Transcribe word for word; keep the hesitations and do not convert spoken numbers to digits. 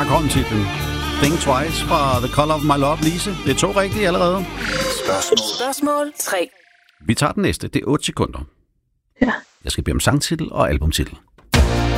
her kom titlen. Think Twice fra The Color of My Love, Lise. Det er to rigtige allerede. Spørgsmål. Spørgsmål tre. Vi tager den næste. Det er otte sekunder. Ja. Jeg skal bede om sangtitel og albumtitel.